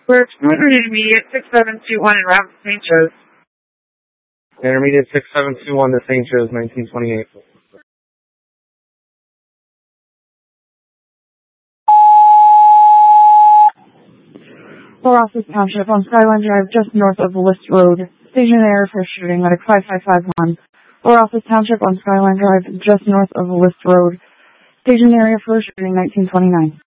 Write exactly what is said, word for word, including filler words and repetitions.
We're excluding intermediate six seven two one in Robert Saint Joe's. Intermediate six seven two one to Saint Joe's, nineteen twenty-eight. Laurassus Township on Skyline Drive, just north of List Road. Station area for shooting, medic five five five one. Laurassus Township on Skyline Drive, just north of List Road. Station area for shooting, nineteen twenty-nine.